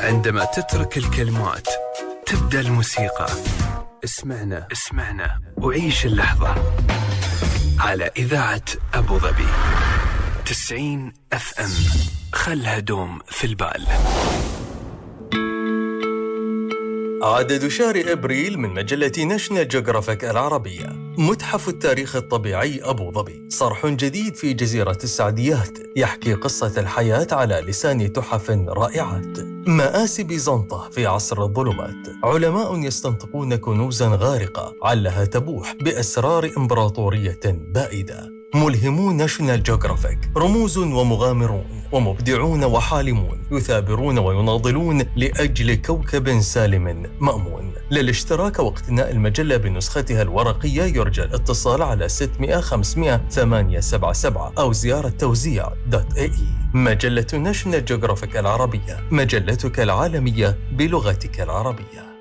عندما تترك الكلمات تبدأ الموسيقى. اسمعنا وعيش اللحظة على إذاعة أبو ظبي 90 FM. خلها دوم في البال. عدد شهر أبريل من مجلة ناشونال جيوغرافيك العربية. متحف التاريخ الطبيعي أبو ظبي، صرح جديد في جزيرة السعديات يحكي قصة الحياة على لسان تحف رائعات. مآسي بيزنطة في عصر الظلمات، علماء يستنطقون كنوزا غارقة علها تبوح بأسرار إمبراطورية بائدة. ملهمون ناشونال جيوغرافيك، رموز ومغامرون ومبدعون وحالمون يثابرون ويناضلون لأجل كوكب سالم مأمون. للاشتراك واقتناء المجلة بنسختها الورقية يرجى الاتصال على 600 500 877 أو زيارة توزيع.ae. مجلة ناشونال جيوغرافيك العربية، مجلتك العالمية بلغتك العربية.